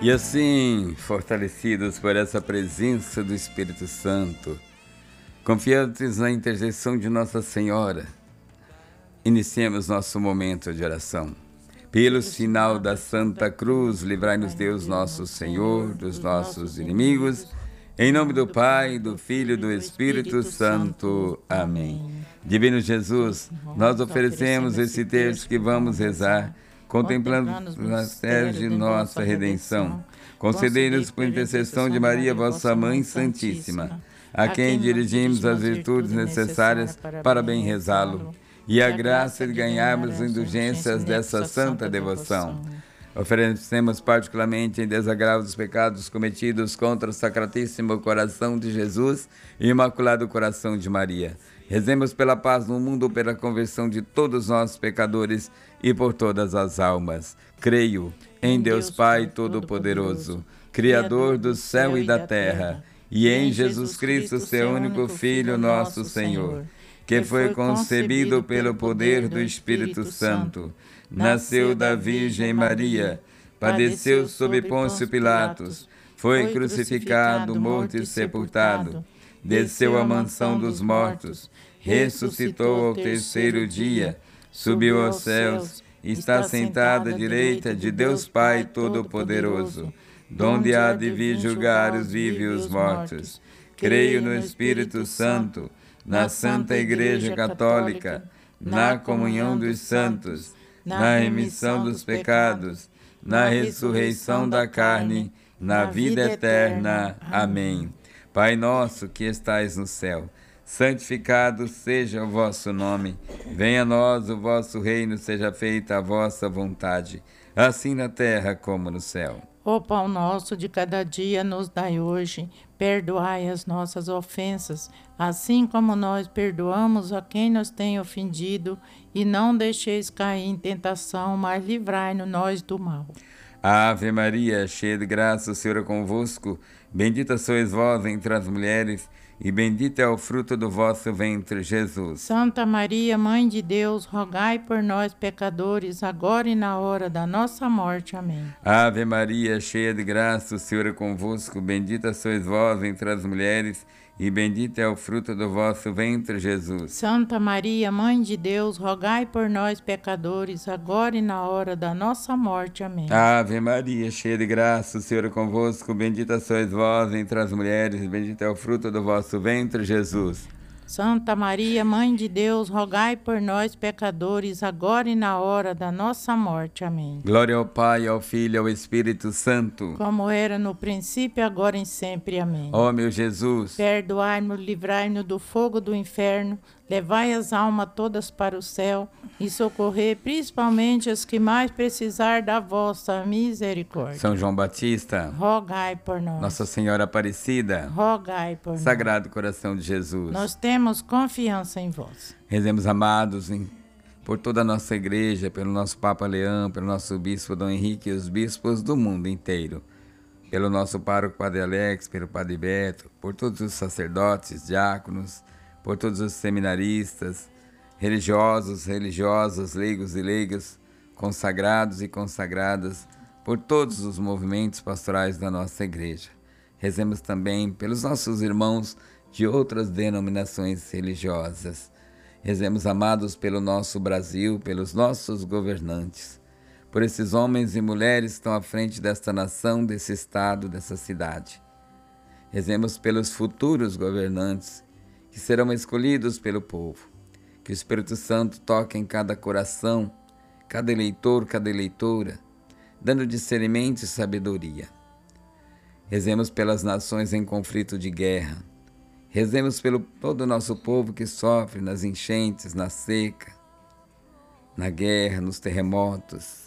E assim, fortalecidos por essa presença do Espírito Santo, confiantes na intercessão de Nossa Senhora, iniciemos nosso momento de oração. Pelo sinal da Santa Cruz, livrai-nos Deus nosso Senhor dos nossos inimigos. Em nome do Pai, do Filho e do Espírito Santo. Amém. Divino Jesus, nós oferecemos esse terço que vamos rezar, contemplando os mistérios de nossa redenção. Concedei-nos por intercessão de Maria, vossa Mãe Santíssima, a quem dirigimos as virtudes necessárias para bem rezá-lo, e a graça de ganharmos as indulgências dessa santa devoção. Oferecemos particularmente em desagravo dos pecados cometidos contra o Sacratíssimo Coração de Jesus e Imaculado Coração de Maria. Rezemos pela paz no mundo, pela conversão de todos nós pecadores e por todas as almas. Creio em Deus Pai Todo-Poderoso, Criador do céu e da terra, e em Jesus Cristo, seu único Filho, nosso Senhor, que foi concebido pelo poder do Espírito Santo, nasceu da Virgem Maria, padeceu sob Pôncio Pilatos, foi crucificado, morto e sepultado, desceu à mansão dos mortos, ressuscitou ao terceiro dia, subiu aos céus, está sentado à direita de Deus Pai Todo-Poderoso, donde há de vir julgar os vivos e os mortos. Creio no Espírito Santo, na Santa Igreja Católica, na comunhão dos santos, na remissão dos pecados, na ressurreição da carne, na vida eterna. Amém. Pai nosso que estais no céu, santificado seja o vosso nome. Venha a nós o vosso reino, seja feita a vossa vontade, assim na terra como no céu. O pão nosso de cada dia nos dai hoje, perdoai as nossas ofensas, assim como nós perdoamos a quem nos tem ofendido, e não deixeis cair em tentação, mas livrai-nos nós do mal. Ave Maria, cheia de graça, o Senhor é convosco, bendita sois vós entre as mulheres, e bendito é o fruto do vosso ventre, Jesus. Santa Maria, Mãe de Deus, rogai por nós, pecadores, agora e na hora da nossa morte. Amém. Ave Maria, cheia de graça, o Senhor é convosco, bendita sois vós entre as mulheres, e bendito é o fruto do vosso ventre, Jesus. Santa Maria, Mãe de Deus, rogai por nós, pecadores, agora e na hora da nossa morte. Amém. Ave Maria, cheia de graça, o Senhor é convosco, bendita sois vós entre as mulheres, e bendito é o fruto do vosso ventre, Jesus. Santa Maria, Mãe de Deus, rogai por nós, pecadores, agora e na hora da nossa morte. Amém. Glória ao Pai, ao Filho e ao Espírito Santo, como era no princípio, agora e sempre. Amém. Ó meu Jesus, perdoai-nos, livrai-nos do fogo do inferno, levai as almas todas para o céu e socorrei principalmente as que mais precisar da vossa misericórdia. São João Batista, rogai por nós. Nossa Senhora Aparecida, rogai por nós. Sagrado Coração de Jesus, nós temos confiança em vós. Rezemos, amados, por toda a nossa igreja, pelo nosso Papa Leão, pelo nosso Bispo Dom Henrique e os bispos do mundo inteiro, pelo nosso pároco Padre Alex, pelo Padre Beto, por todos os sacerdotes, diáconos, por todos os seminaristas, religiosos, religiosas, leigos e leigas, consagrados e consagradas, por todos os movimentos pastorais da nossa igreja. Rezemos também pelos nossos irmãos de outras denominações religiosas. Rezemos, amados, pelo nosso Brasil, pelos nossos governantes, por esses homens e mulheres que estão à frente desta nação, desse estado, dessa cidade. Rezemos pelos futuros governantes, que serão escolhidos pelo povo. Que o Espírito Santo toque em cada coração, cada eleitor, cada eleitora, dando discernimento e sabedoria. Rezemos pelas nações em conflito de guerra. Rezemos pelo todo o nosso povo que sofre nas enchentes, na seca, na guerra, nos terremotos.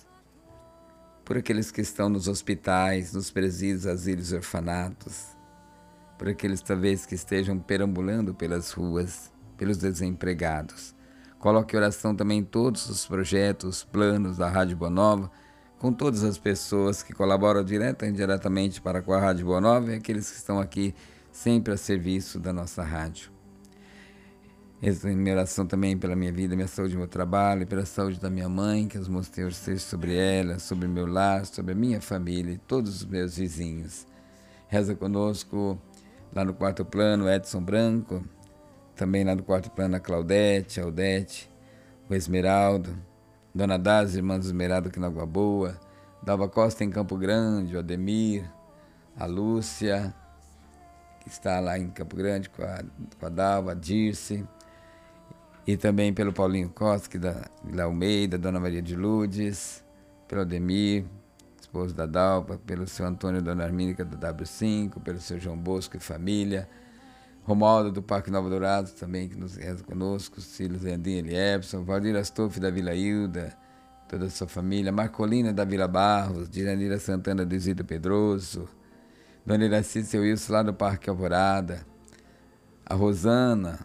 Por aqueles que estão nos hospitais, nos presídios, asilos e orfanatos. Por aqueles, talvez, que estejam perambulando pelas ruas, pelos desempregados. Coloque em oração também todos os projetos, planos da Rádio Boa Nova, com todas as pessoas que colaboram direta e indiretamente para com a Rádio Boa Nova e aqueles que estão aqui sempre a serviço da nossa rádio. Essa é minha oração também pela minha vida, minha saúde, meu trabalho, e pela saúde da minha mãe, que as mãos do Senhor estejam sobre ela, sobre meu lar, sobre a minha família e todos os meus vizinhos. Reza conosco lá no quarto plano, Edson Branco, também lá no quarto plano a Claudete, a Odete, o Esmeraldo, Dona Daz, irmã do Esmeraldo aqui na Água Boa, Dalva Costa em Campo Grande, o Ademir, a Lúcia, que está lá em Campo Grande com a Dalva, a Dirce, e também pelo Paulinho Costa, que da Vila Almeida, Dona Maria de Lourdes, pelo Ademir, esposo da Dalva, pelo seu Antônio e Dona Armínica da W5, pelo seu João Bosco e família, Romualdo do Parque Nova Dourado também, que nos reza conosco, os filhos Leandrinho e Eliepson, Valdir Astolfi da Vila Hilda, toda a sua família, Marcolina da Vila Barros, Diranira Santana do Isidro Pedroso, Dona Iraci e seu Wilson lá do Parque Alvorada, a Rosana,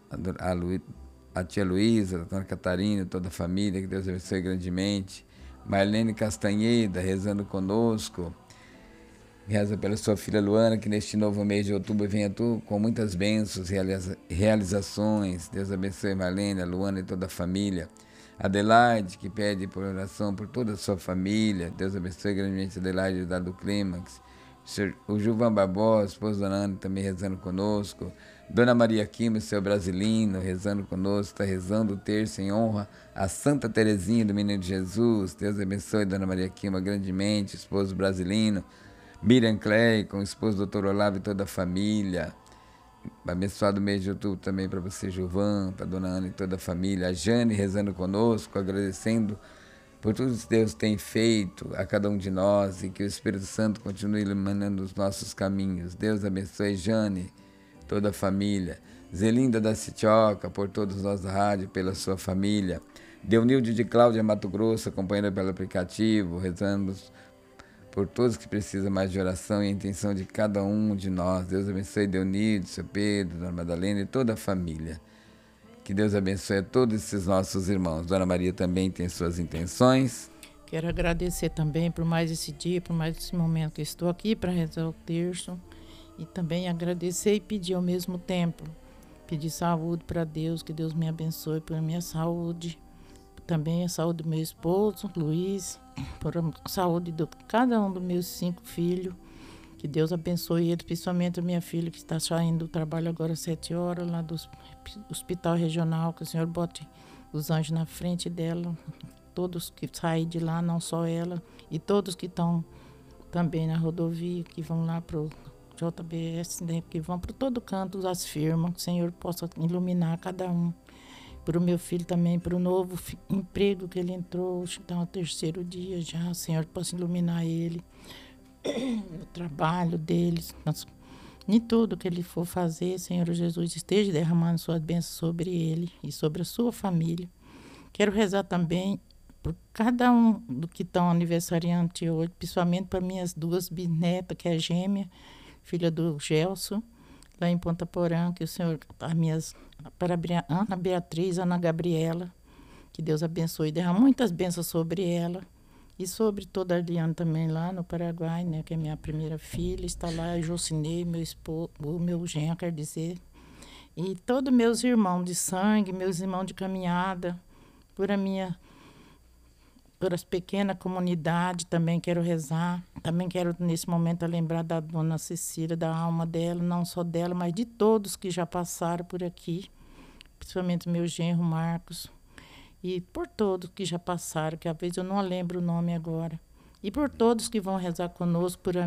a tia Luísa, a Dona Catarina, toda a família, que Deus abençoe grandemente, Marlene Castanheda, rezando conosco, reza pela sua filha Luana, que neste novo mês de outubro venha tu com muitas bênçãos, realizações. Deus abençoe Marlene, a Luana e toda a família. Adelaide, que pede por oração por toda a sua família. Deus abençoe grandemente Adelaide da do Clímax. O Gilvan Barbosa, esposo da Ana, também rezando conosco. Dona Maria Quimo, seu Brasilino, rezando conosco. Está rezando o terço em honra a Santa Terezinha do Menino Jesus. Deus abençoe Dona Maria Quimo grandemente, esposo Brasilino. Miriam Clay, com o esposo Dr. Olavo e toda a família. Abençoado mês de outubro também para você, Gilvan, para a Dona Ana e toda a família. A Jane rezando conosco, agradecendo por tudo que Deus tem feito a cada um de nós e que o Espírito Santo continue iluminando os nossos caminhos. Deus abençoe Jane, toda a família. Zelinda da Citioca, por todos nós da rádio, pela sua família. Deunilde de Cláudia Mato Grosso, acompanhando pelo aplicativo, rezando por todos que precisam mais de oração e a intenção de cada um de nós. Deus abençoe Deunilde, seu Pedro, Dona Madalena e toda a família. Que Deus abençoe a todos esses nossos irmãos. Dona Maria também tem suas intenções. Quero agradecer também por mais esse dia, por mais esse momento que estou aqui para rezar o terço. E também agradecer e pedir ao mesmo tempo. Pedir saúde para Deus, que Deus me abençoe por minha saúde. Também a saúde do meu esposo, Luiz, por a saúde de cada um dos meus 5 filhos. Que Deus abençoe eles, principalmente a minha filha que está saindo do trabalho agora às 7 horas, lá do hospital regional, que o Senhor bote os anjos na frente dela. Todos que saem de lá, não só ela, e todos que estão também na rodovia, que vão lá para o JBS, né, que vão para todo canto, as firmas, que o Senhor possa iluminar cada um. Para o meu filho também, para o novo emprego que ele entrou, está no 3º dia já, o Senhor possa iluminar ele, o trabalho deles, em tudo que ele for fazer, Senhor Jesus, esteja derramando suas bênçãos sobre ele e sobre a sua família. Quero rezar também por cada um do que estão aniversariante hoje, principalmente para minhas 2 bisnetas, que é gêmea, filha do Gelson, lá em Ponta Porã, que o Senhor, para Ana Beatriz, Ana Gabriela, que Deus abençoe e derrama muitas bênçãos sobre ela e sobre toda a Liana também lá no Paraguai, né, que é minha primeira filha, está lá, Jocinei, meu esposo, o meu genro, quer dizer, e todos meus irmãos de sangue, meus irmãos de caminhada, por as pequenas comunidades, também quero rezar. Também quero, nesse momento, lembrar da Dona Cecília, da alma dela, não só dela, mas de todos que já passaram por aqui, principalmente meu genro Marcos, e por todos que já passaram, que às vezes eu não lembro o nome agora, e por todos que vão rezar conosco, por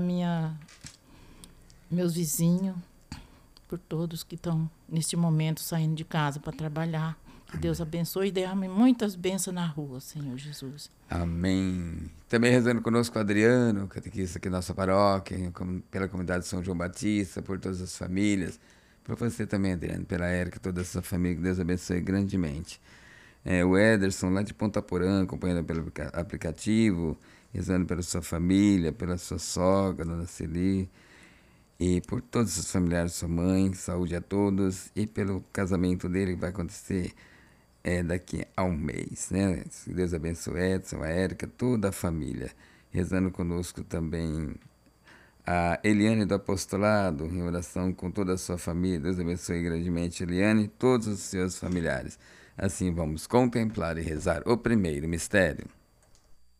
meus vizinhos, por todos que estão, neste momento, saindo de casa para trabalhar. Que Deus abençoe e derrame muitas bênçãos na rua, Senhor Jesus. Amém. Também rezando conosco o Adriano, catequista aqui da nossa paróquia, pela comunidade de São João Batista, por todas as famílias. Por você também, Adriano, pela Érica, toda a sua família, que Deus abençoe grandemente. O Ederson, lá de Ponta Porã, acompanhando pelo aplicativo, rezando pela sua família, pela sua sogra, Dona Celi, e por todos os familiares, sua mãe, saúde a todos, e pelo casamento dele que vai acontecer daqui a um mês, né? Deus abençoe Edson, a Érica, toda a família. Rezando conosco também a Eliane do Apostolado, em oração com toda a sua família. Deus abençoe grandemente Eliane e todos os seus familiares. Assim vamos contemplar e rezar o primeiro mistério.